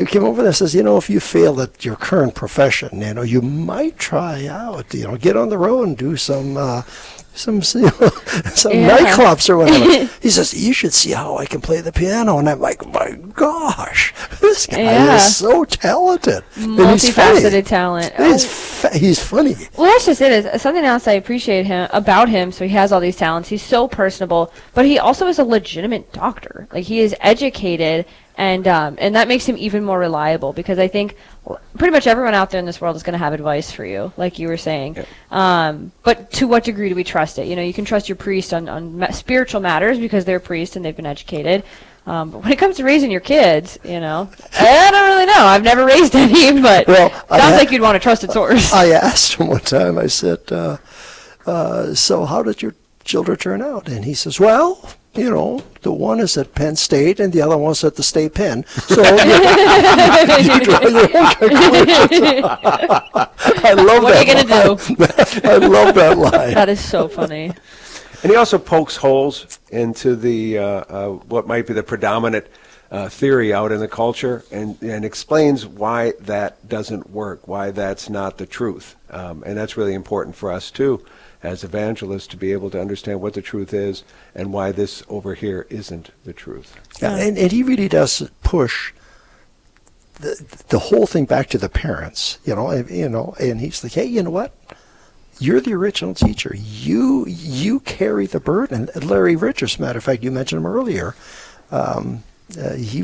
came over there and says, if you fail at your current profession, you might try out, get on the road and do some nightclubs or whatever. He says, you should see how I can play the piano. And I'm like, my gosh, this guy is so talented. Multifaceted talent. He's funny. Well, that's just it. Something else I appreciate about him, so he has all these talents. He's so personable, but he also is a legitimate doctor. Like, he is educated, and that makes him even more reliable, because I think pretty much everyone out there in this world is going to have advice for you, like you were saying. Yeah. But to what degree do we trust it? You can trust your priest on spiritual matters because they're priests and they've been educated. But when it comes to raising your kids, I don't really know. I've never raised any, but sounds like you'd want a trusted source. I asked him one time, I said, so how did your children turn out? And he says, well, the one is at Penn State and the other one's at the State Penn. So you draw your own conclusions. I love what that. What are you going to do? I love that line. That is so funny. And he also pokes holes into the what might be the predominant theory out in the culture, and explains why that doesn't work, why that's not the truth. And that's really important for us, too, as evangelists, to be able to understand what the truth is and why this over here isn't the truth. Yeah, and he really does push the whole thing back to the parents, and he's like, hey, you know what? You're the original teacher. You carry the burden. Larry Richards, matter of fact, you mentioned him earlier. He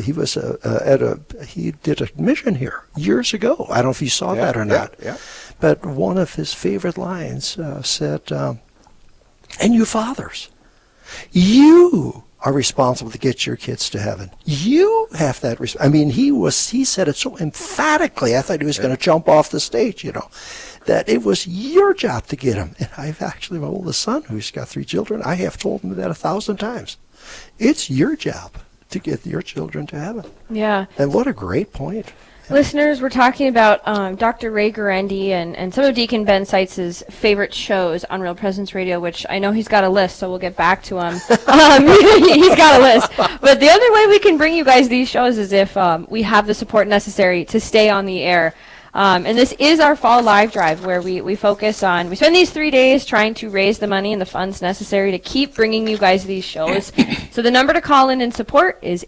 did a mission here years ago. I don't know if you saw that or not. Yeah. But one of his favorite lines said, and you fathers, you are responsible to get your kids to heaven. You have that. He said it so emphatically. I thought he was going to jump off the stage, that it was your job to get them. And I've actually, my oldest son, who's got 3 children, I have told him that 1,000 times. It's your job to get your children to heaven. Yeah. And what a great point. Listeners, we're talking about Dr. Ray Guarendi and some of Deacon Ben Seitz' favorite shows on Real Presence Radio, which I know he's got a list, so we'll get back to him. He's got a list. But the other way we can bring you guys these shows is if we have the support necessary to stay on the air. And this is our fall live drive, where we focus on, we spend these 3 days trying to raise the money and the funds necessary to keep bringing you guys these shows. So the number to call in and support is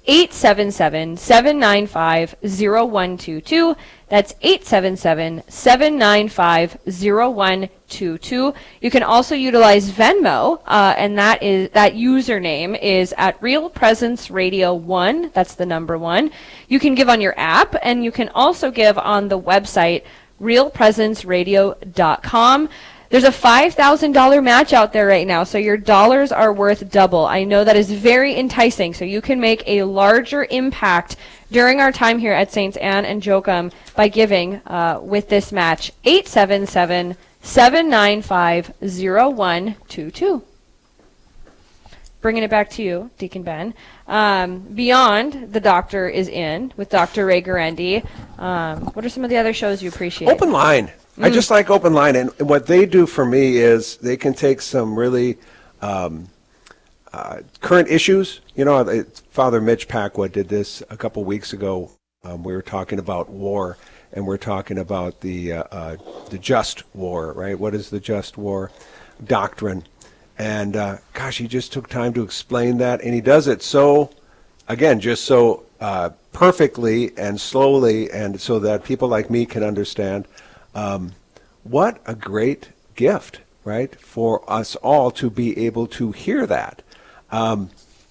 877-795-0122. That's 877-795-0122. You can also utilize Venmo, and that username is at Real Presence Radio 1. That's the number 1. You can give on your app, and you can also give on the website realpresenceradio.com. There's a $5,000 match out there right now, so your dollars are worth double. I know that is very enticing, so you can make a larger impact during our time here at St. Anne and Joachim by giving with this match. 877-795-0122. Bringing it back to you, Deacon Ben. Beyond the Doctor is In with Dr. Ray Guarendi. What are some of the other shows you appreciate? Open Line. I just like Open Line, and what they do for me is they can take some really current issues. Father Mitch Packwood did this a couple weeks ago. We were talking about war, and we're talking about the just war, right? What is the just war doctrine? And he just took time to explain that, and he does it so perfectly and slowly, and so that people like me can understand. What a great gift, right, for us all to be able to hear that. And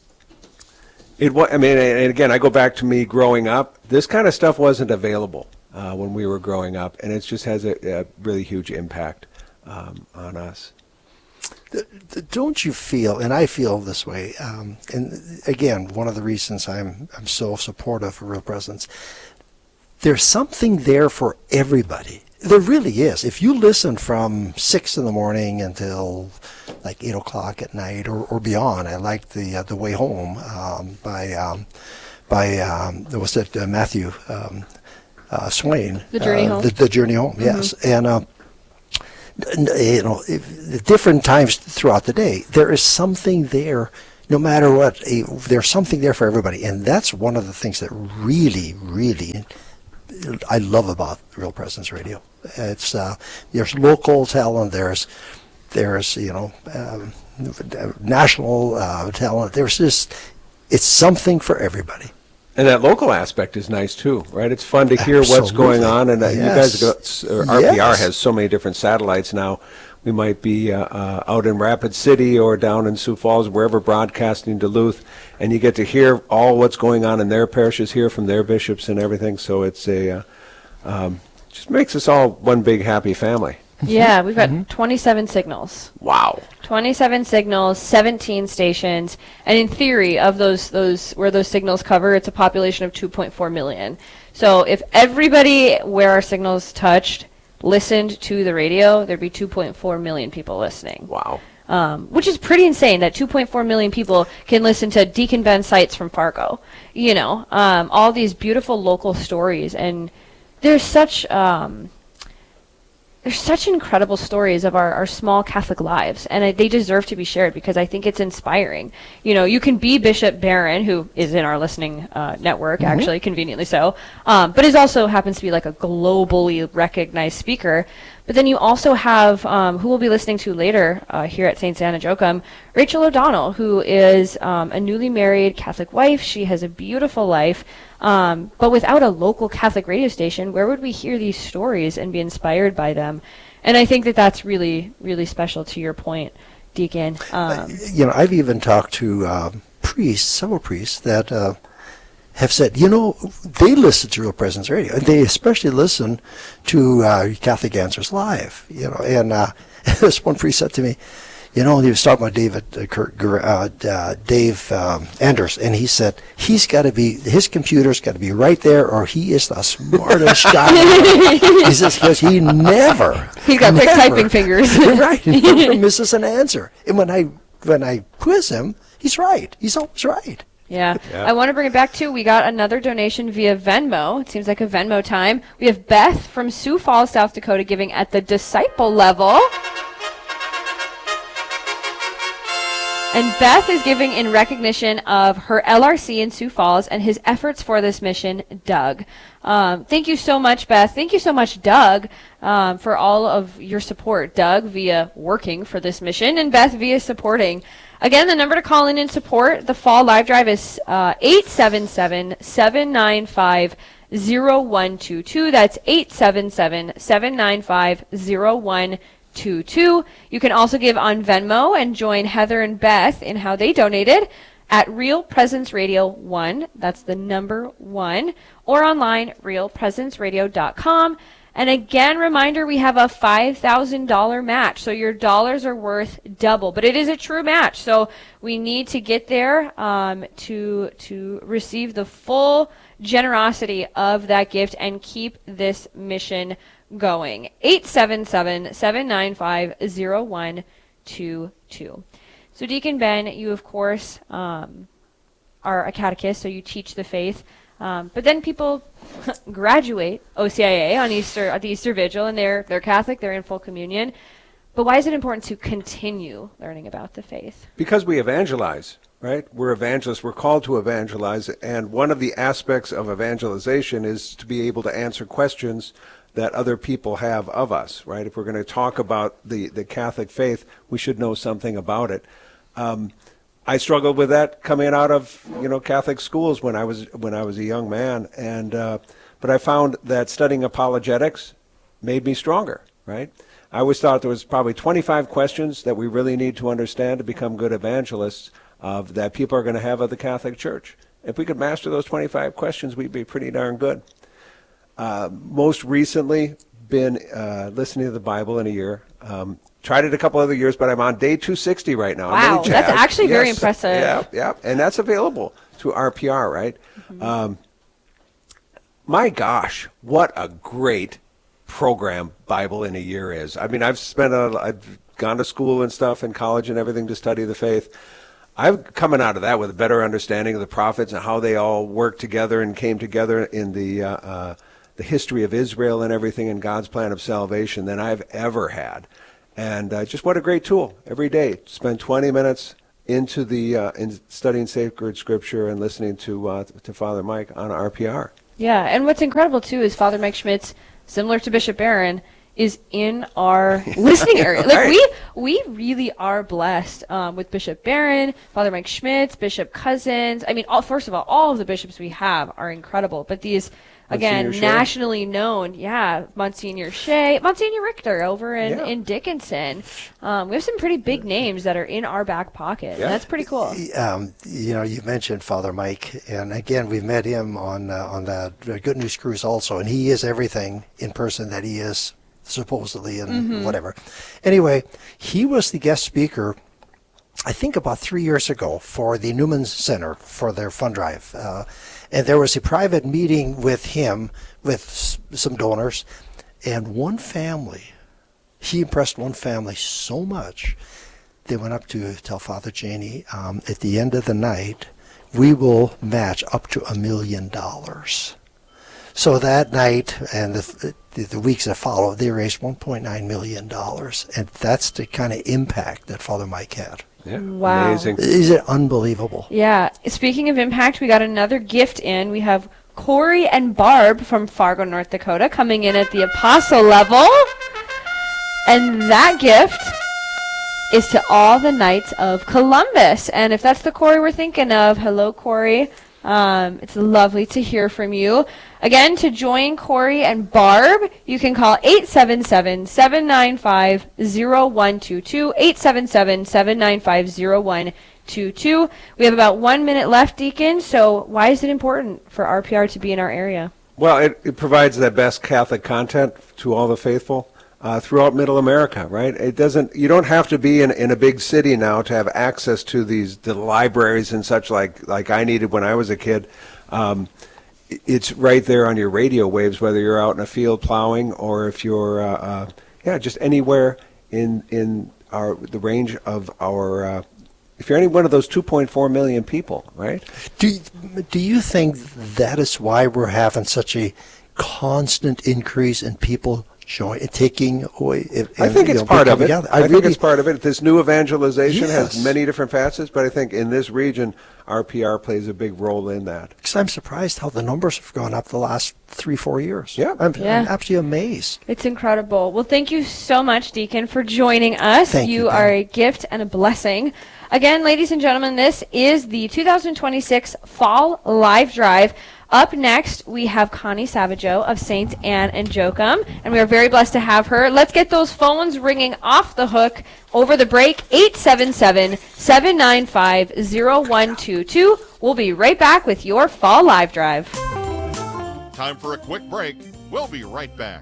again, I go back to me growing up. This kind of stuff wasn't available when we were growing up, and it just has a really huge impact on us. Don't you feel, and I feel this way, and again, one of the reasons I'm so supportive of Real Presence, there's something there for everybody. There really is. If you listen from 6 in the morning until like 8 o'clock at night or beyond, I like the Way Home by Matthew Swain. The Journey Home. The Journey Home, yes. And different times throughout the day, there is something there no matter what, there's something there for everybody. And that's one of the things that really, really I love about Real Presence Radio. It's there's local talent, there's national talent. There's just, it's something for everybody. And that local aspect is nice too, right? It's fun to hear what's going on, and you guys RPR has so many different satellites now. We might be out in Rapid City or down in Sioux Falls, wherever, broadcasting Duluth, and you get to hear all what's going on in their parishes, hear from their bishops and everything. So it's just makes us all one big happy family. Yeah, we've got 27 signals. Wow. 27 signals, 17 stations, and in theory, of those where those signals cover, it's a population of 2.4 million. So if everybody where our signals touched listened to the radio, there'd be 2.4 million people listening. Wow. Which is pretty insane that 2.4 million people can listen to Deacon Ben Sites from Fargo. All these beautiful local stories, and there's such incredible stories of our small Catholic lives, and they deserve to be shared because I think it's inspiring. You can be Bishop Barron, who is in our listening network, actually, conveniently so, but is also happens to be like a globally recognized speaker. But then you also have, who we'll be listening to later here at St. Anna Joachim, Rachel O'Donnell, who is a newly married Catholic wife. She has a beautiful life. But without a local Catholic radio station, where would we hear these stories and be inspired by them? And I think that that's really, really special to your point, Deacon. I've even talked to several priests that have said, they listen to Real Presence Radio, and they especially listen to Catholic Answers Live. And this one priest said to me, he was talking about Dave Anders, and he said his computer's got to be right there, or he is the smartest guy. He says because he's got quick typing fingers. Right, he never misses an answer. And when I quiz him, he's right. He's always right. Yeah. I want to bring it back to, we got another donation via Venmo. It seems like a Venmo time. We have Beth from Sioux Falls, South Dakota, giving at the disciple level. And Beth is giving in recognition of her LRC in Sioux Falls and his efforts for this mission, Doug. Thank you so much, Beth. Thank you so much, Doug, for all of your support. Doug via working for this mission, and Beth via supporting. Again, the number to call in and support the fall live drive is 877-795-0122. That's 877-795-0122. You can also give on Venmo and join Heather and Beth in how they donated at Real Presence Radio 1. That's the number 1. Or online, realpresenceradio.com. And again, reminder, we have a $5,000 match. So your dollars are worth double. But it is a true match. So we need to get there to receive the full generosity of that gift and keep this mission going. 877-795-0122. So Deacon Ben, you of course are a catechist, so you teach the faith. But then people graduate OCIA on at the Easter Vigil, and they're Catholic, they're in full communion. But why is it important to continue learning about the faith? Because we evangelize, right? We're evangelists. We're called to evangelize, and one of the aspects of evangelization is to be able to answer questions that other people have of us, right? If we're going to talk about the Catholic faith, we should know something about it. I struggled with that coming out of Catholic schools when I was a young man, and but I found that studying apologetics made me stronger, right? I always thought there was probably 25 questions that we really need to understand to become good evangelists that people are going to have of the Catholic Church. If we could master those 25 questions, we'd be pretty darn good. Most recently, been listening to the Bible in a year. Tried it a couple other years, but I'm on day 260 right now. Wow, really that's actually very impressive. Yeah, and that's available through RPR, right? Mm-hmm. My gosh, what a great program Bible in a year is. I mean, I've gone to school and stuff and college and everything to study the faith. I'm coming out of that with a better understanding of the prophets and how they all worked together and came together in the history of Israel and everything and God's plan of salvation than I've ever had. And just what a great tool every day. Spend 20 minutes into the in studying sacred scripture and listening to Father Mike on RPR. Yeah, and what's incredible too is Father Mike Schmitz, similar to Bishop Barron, is in our listening area. Like Right. we really are blessed with Bishop Barron, Father Mike Schmitz, Bishop Cousins. I mean, first of all of the bishops we have are incredible, but these again Monsignor Shea. nationally known, Monsignor Shea, Monsignor Richter over in Dickinson. We have some pretty big names that are in our back pocket. Yeah. And that's pretty cool. You mentioned Father Mike, and again, we've met him on that Good News Cruise also, and he is everything in person that he is supposedly, and whatever. Anyway, he was the guest speaker, I think about 3 years ago, for the Newman Center for their fund drive. And there was a private meeting with him, with some donors, and one family, he impressed one family so much, they went up to tell Father Janie, at the end of the night, we will match up to $1 million. So that night and the weeks that followed, they raised $1.9 million. And that's the kind of impact that Father Mike had. Yeah, Wow. amazing. Is it unbelievable? Yeah. Speaking of impact, we got another gift in. We have Corey and Barb from Fargo, North Dakota coming in at the apostle level. And that gift is to all the Knights of Columbus. And if that's the Corey we're thinking of, hello, Corey. It's lovely to hear from you. Again, to join Corey and Barb, you can call 877-795-0122, 877-795-0122. We have about 1 minute left, Deacon, so why is it important for RPR to be in our area? Well, it provides the best Catholic content to all the faithful throughout Middle America, right? It doesn't. You don't have to be in a big city now to have access to the libraries and such like I needed when I was a kid. It's right there on your radio waves, whether you're out in a field plowing or if you're just anywhere in the range of our. If you're any one of those 2.4 million people, right? Do you think that is why we're having such a constant increase in people taking away? I think it's part of it. I think it's really, part of it. This new evangelization Yes. has many different facets, but I think in this region, RPR plays a big role in that. because I'm surprised how the numbers have gone up the last 3-4 years. Yeah. I'm Yeah. absolutely amazed. It's incredible. Well, thank you so much, Deacon, for joining us. Thank you, are Ben. a gift and a blessing. Again, ladies and gentlemen, this is the 2026 Fall Live Drive. Up next, we have Connie Savageau of St. Anne and Joachim, and we are very blessed to have her. Let's get those phones ringing off the hook over the break, 877-795-0122. We'll be right back with your Fall Live Drive. Time for a quick break. We'll be right back.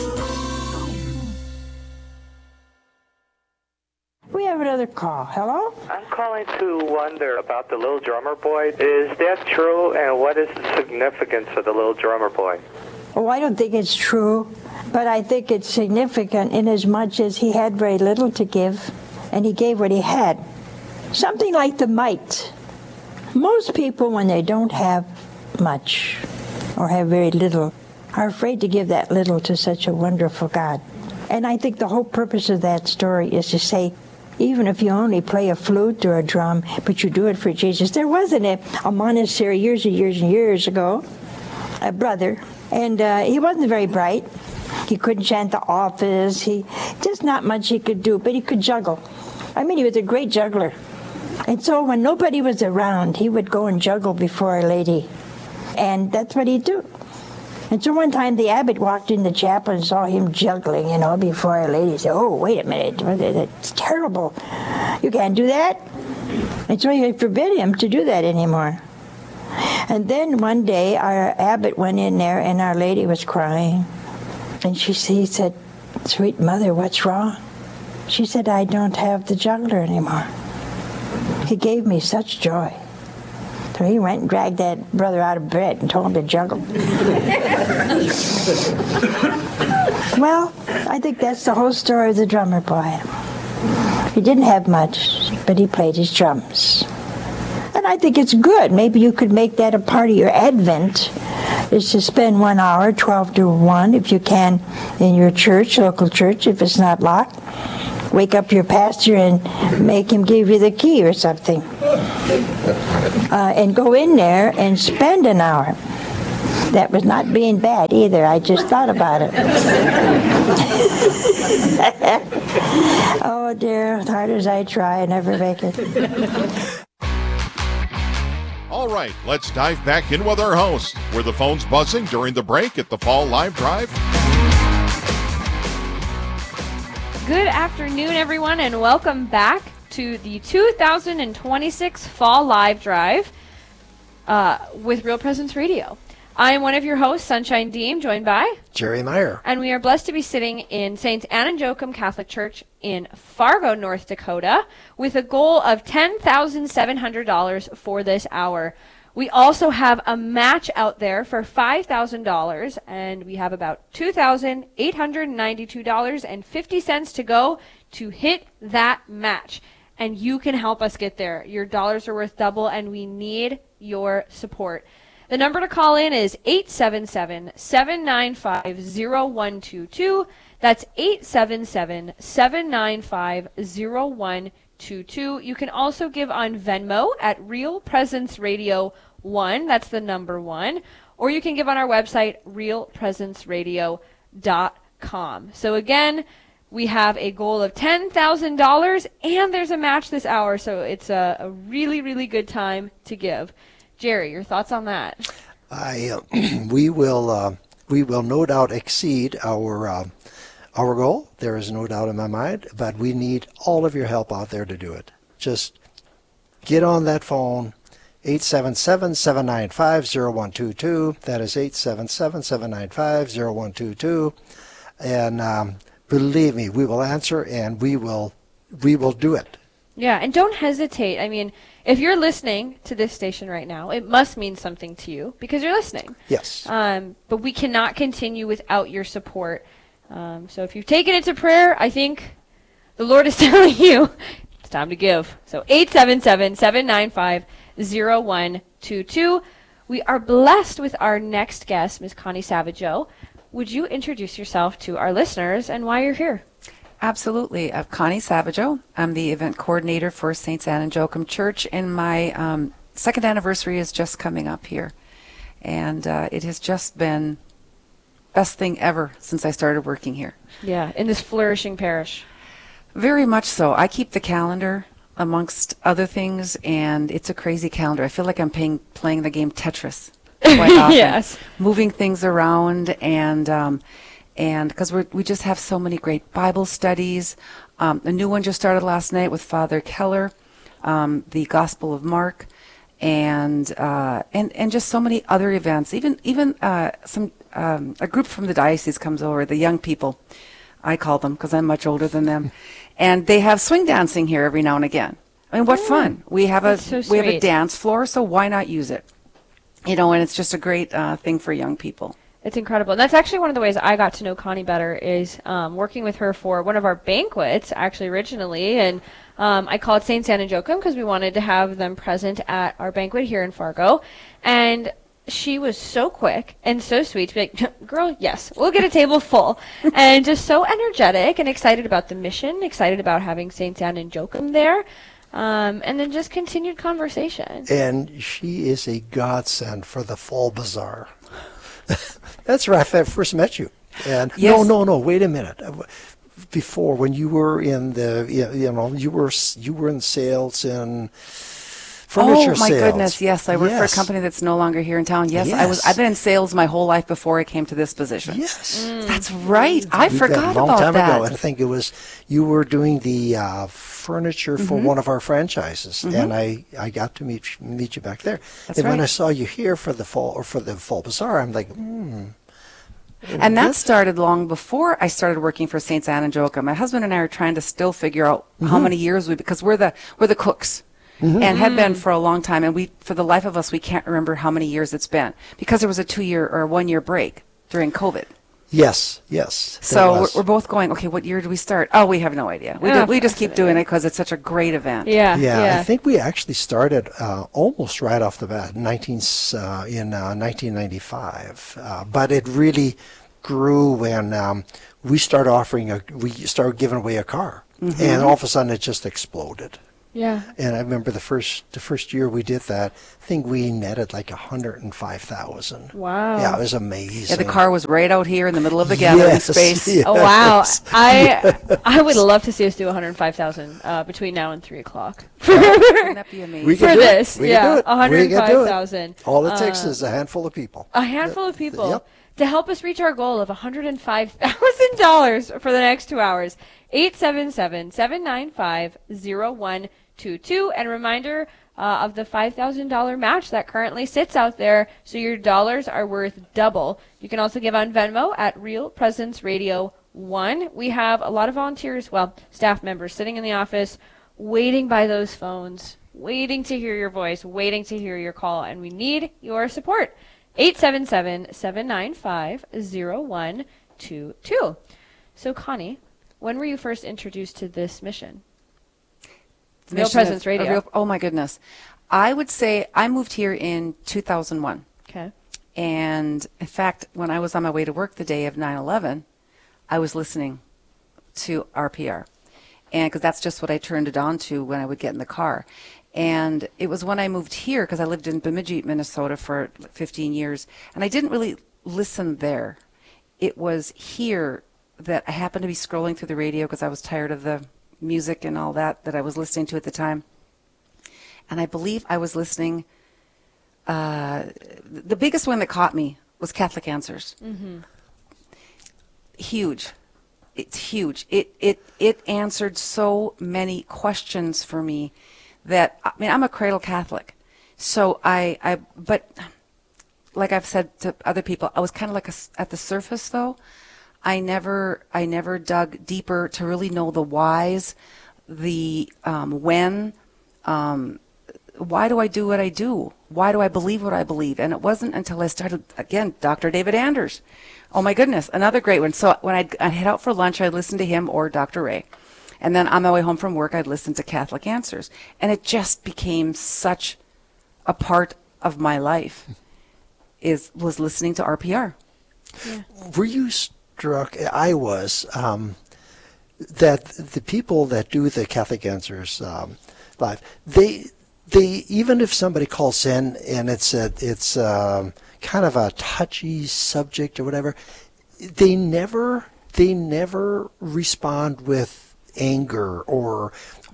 We have another call. Hello? I'm calling to wonder about the little drummer boy. Is that true, and what is the significance of the little drummer boy? Oh, I don't think it's true, but I think it's significant inasmuch as he had very little to give, and he gave what he had. Something like the mite. Most people, when they don't have much or have very little, are afraid to give that little to such a wonderful God. And I think the whole purpose of that story is to say, even if you only play a flute or a drum, but you do it for Jesus. There wasn't a monastery years and years and years ago, a brother, and he wasn't very bright. He couldn't chant the office. Just not much he could do, but he could juggle. I mean, he was a great juggler. And so when nobody was around, he would go and juggle before a lady. And that's what he'd do. And so one time the abbot walked in the chapel and saw him juggling, before a lady. He said, "Oh, wait a minute, it's terrible. You can't do that." And so he forbid him to do that anymore. And then one day our abbot went in there and Our Lady was crying. And he said, "Sweet mother, what's wrong?" She said, "I don't have the juggler anymore. He gave me such joy." So he went and dragged that brother out of bed and told him to juggle. Well, I think that's the whole story of the drummer boy. He didn't have much, but he played his drums. And I think it's good. Maybe you could make that a part of your Advent, is to spend 1 hour, 12 to 1, if you can, in your church, local church, if it's not locked. wake up your pastor and make him give you the key or something. And go in there and spend an hour. That was not being bad either. I just thought about it. Oh dear, as hard as I try, I never make it. All right, let's dive back in with our host. Were the phones buzzing during the break at the Fall Live Drive? Good afternoon, everyone, and welcome back to the 2026 Fall Live Drive with Real Presence Radio. I am one of your hosts, Sunshine Deem, joined by Jerry Meyer. And we are blessed to be sitting in St. Anne and Joachim Catholic Church in Fargo, North Dakota, with a goal of $10,700 for this hour. We also have a match out there for $5,000, and we have about $2,892.50 to go to hit that match. And you can help us get there. Your dollars are worth double, and we need your support. The number to call in is 877-795-0122. That's 877-795-0122. You can also give on Venmo at Real Presence Radio 1. That's the number 1. Or you can give on our website, realpresenceradio.com. So again, we have a goal of $10,000, and there's a match this hour, so it's a really, really good time to give. Jerry, your thoughts on that? We will no doubt exceed our goal. There is no doubt in my mind, but we need all of your help out there to do it. Just get on that phone, 877-795-0122. That is 877-795-0122. And believe me, we will answer, and we will do it. Yeah, and don't hesitate. I mean, if you're listening to this station right now, it must mean something to you because you're listening. Yes. But we cannot continue without your support. So if you've taken it to prayer, I think the Lord is telling you it's time to give. So 877-795-0122. We are blessed with our next guest, Ms. Connie Savageau. Would you introduce yourself to our listeners and why you're here? Absolutely. I'm Connie Savageau. I'm the event coordinator for St. Anne and Joachim Church, and my second anniversary is just coming up here. And it has just been best thing ever since I started working here. Yeah, in this flourishing parish. Very much so. I keep the calendar amongst other things, and it's a crazy calendar. I feel like I'm playing the game Tetris quite often. Yes. Moving things around, and because we just have so many great Bible studies. A new one just started last night with Father Keller, the Gospel of Mark, and just so many other events. Even a group from the diocese comes over, the young people, I call them because I'm much older than them, and they have swing dancing here every now and again. I mean, what fun! We have a dance floor, so why not use it? You know, and it's just a great thing for young people. It's incredible. And that's actually one of the ways I got to know Connie better is working with her for one of our banquets, actually originally. And I called St. Anne and Joachim because we wanted to have them present at our banquet here in Fargo. And she was so quick and so sweet to be like, girl, yes, we'll get a table full. And just so energetic and excited about the mission, excited about having St. Anne and Joachim there. And then just continued conversation. And she is a godsend for the Fall Bazaar. That's where I first met you. And yes. No, wait a minute. Before, when you were in you were in sales and furniture sales. Oh my goodness, yes. I work for a company that's no longer here in town. Yes, I've been in sales my whole life before I came to this position. Yes. That's right. I forgot a long about time that. ago. And I think it was you were doing the furniture for one of our franchises, and I got to meet you back there. That's and right. when I saw you here for the fall bazaar, I'm like, And that started long before I started working for St. Anne and Joachim. My husband and I are trying to still figure out how many years because we're the cooks. And have been for a long time, and for the life of us, we can't remember how many years it's been because there was a 2-year or 1-year break during COVID. Yes. So we're both going, okay, what year did we start? Oh, we have no idea. We just keep doing it because it's such a great event. Yeah. I think we actually started almost right off the bat in 1995, but it really grew when we started giving away a car, and all of a sudden it just exploded. Yeah. And I remember the first year we did that, I think we netted like 105,000. Wow. Yeah, it was amazing. Yeah, the car was right out here in the middle of the gathering Yes, space. yes. Oh, wow. I would love to see us do 105,000 between now and 3 o'clock. Wouldn't that be amazing? We For can do this, it. We yeah, can do it. We can do it. 105,000. All it takes is a handful of people. A handful of people Yep. to help us reach our goal of $105,000 for the next 2 hours. 877-795-0122. And a reminder of the $5,000 match that currently sits out there, so your dollars are worth double. You can also give on Venmo at Real Presence Radio 1. We have a lot of volunteers, well, staff members sitting in the office waiting by those phones, waiting to hear your voice, waiting to hear your call, and we need your support. 877-795-0122. So, Connie, when were you first introduced to this mission? Real Mission Presence of- Radio. oh my goodness. I would say I moved here in 2001. Okay. And in fact, when I was on my way to work the day of 9/11, I was listening to RPR. And because that's just what I turned it on to when I would get in the car. And it was when I moved here, because I lived in Bemidji, Minnesota for 15 years, and I didn't really listen there. It was here that I happened to be scrolling through the radio because I was tired of the music and all that I was listening to at the time. And I believe I was listening, the biggest one that caught me was Catholic Answers. Mm-hmm. Huge. It's huge. It answered so many questions for me that, I mean, I'm a cradle Catholic. So but like I've said to other people, I was kind of like at the surface though. I never dug deeper to really know the whys, the when, why do I do what I do? Why do I believe what I believe? And it wasn't until I started, again, Dr. David Anders. Oh my goodness, another great one. So when I'd head out for lunch, I'd listen to him or Dr. Ray. And then on my way home from work, I'd listen to Catholic Answers. And it just became such a part of my life, was listening to RPR. Yeah. Were you struck? I was, that the people that do the Catholic Answers live, they even if somebody calls in and it's kind of a touchy subject or whatever, they never respond with anger or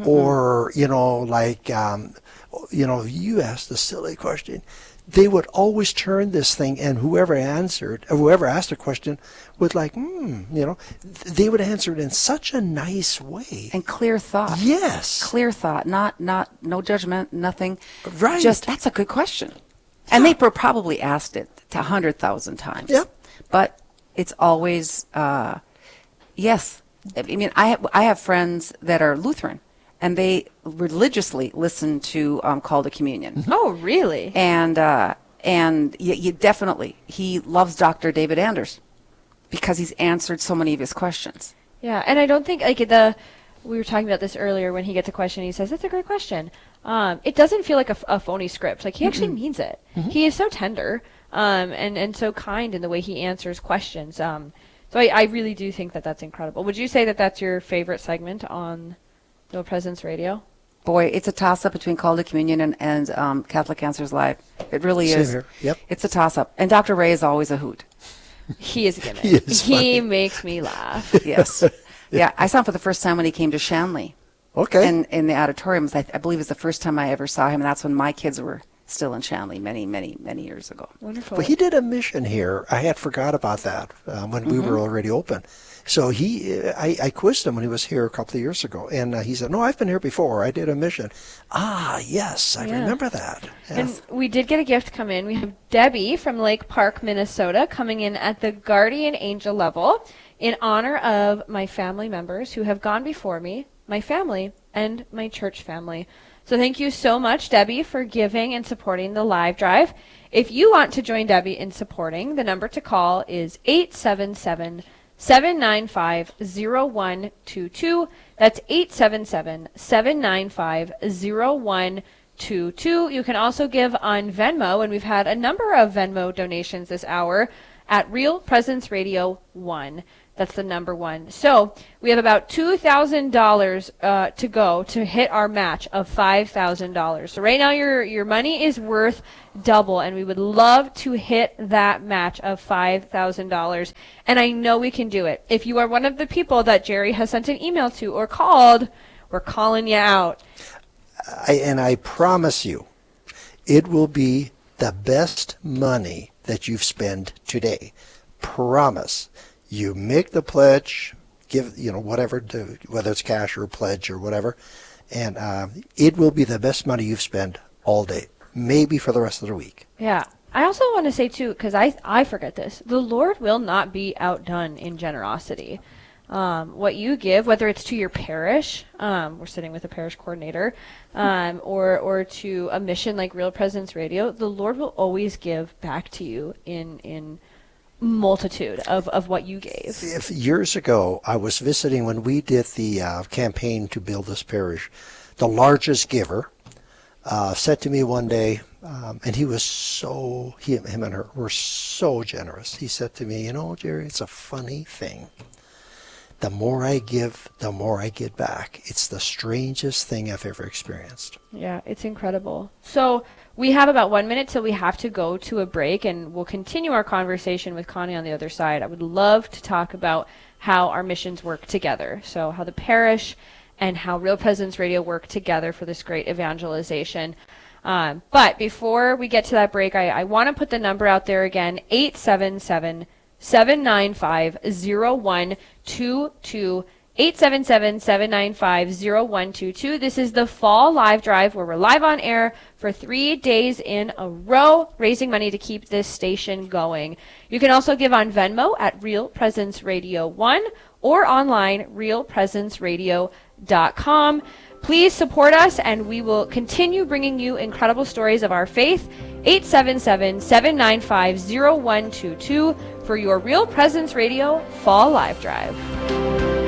you asked a silly question. They would always turn this thing, and whoever asked a question would they would answer it in such a nice way. And clear thought. Yes. Clear thought, not no judgment, nothing. Right. Just, that's a good question. And they probably asked it to 100,000 times. Yep. But it's always, yes. I mean, I have friends that are Lutheran, and they religiously listen to Call to Communion. Oh, really? And you definitely, he loves Dr. David Anders because he's answered so many of his questions. Yeah, and I don't think we were talking about this earlier when he gets a question, he says, "That's a great question." It doesn't feel like a phony script. Like, he actually means it. Mm-hmm. He is so tender and so kind in the way he answers questions. So I really do think that that's incredible. Would you say that that's your favorite segment on Real Presence Radio? Boy, it's a toss-up between Call to Communion and Catholic Answers Live. It really Same is. here. Yep. It's a toss-up. And Dr. Ray is always a hoot. He is a gimmick. He is funny. He makes me laugh. Yes. Yeah, I saw him for the first time when he came to Shanley. Okay. And in the auditoriums, I believe it's the first time I ever saw him, and that's when my kids were still in Shanley many, many, many years ago. Wonderful. But he did a mission here. I had forgot about that when we were already open. So I quizzed him when he was here a couple of years ago, and he said, "No, I've been here before. I did a mission." Ah, yes, I remember that. Yeah. And we did get a gift come in. We have Debbie from Lake Park, Minnesota, coming in at the Guardian Angel level in honor of my family members who have gone before me, my family, and my church family. So thank you so much, Debbie, for giving and supporting the live drive. If you want to join Debbie in supporting, the number to call is 877-795-0122. That's 877-795-0122. You can also give on Venmo, and we've had a number of Venmo donations this hour. at Real Presence Radio 1. That's the number 1. So we have about $2,000 to go to hit our match of $5,000. So right now your money is worth double, and we would love to hit that match of $5,000. And I know we can do it. If you are one of the people that Jerry has sent an email to or called, we're calling you out. I promise you, it will be the best money that you've spent today. Promise. You make the pledge, give, whatever, whether it's cash or a pledge or whatever, and it will be the best money you've spent all day, maybe for the rest of the week. Yeah. I also want to say, too, because I forget this, the Lord will not be outdone in generosity. What you give, whether it's to your parish, we're sitting with a parish coordinator, or to a mission like Real Presence Radio, the Lord will always give back to you in multitude of what you gave. Years ago, I was visiting when we did the campaign to build this parish. The largest giver said to me one day, and he was him and her were so generous. He said to me, Jerry, it's a funny thing. The more I give, the more I get back. It's the strangest thing I've ever experienced. Yeah, it's incredible. So we have about 1 minute till we have to go to a break, and we'll continue our conversation with Connie on the other side. I would love to talk about how our missions work together. So how the parish and how Real Presence Radio work together for this great evangelization. But before we get to that break, I want to put the number out there again, 877-795-0122. 877-795-0122. This is the Fall Live Drive, where we're live on air for 3 days in a row, raising money to keep this station going. You can also give on Venmo at Real Presence Radio 1 or online, realpresenceradio.com. Please support us, and we will continue bringing you incredible stories of our faith. 877-795-0122 for your Real Presence Radio Fall Live Drive.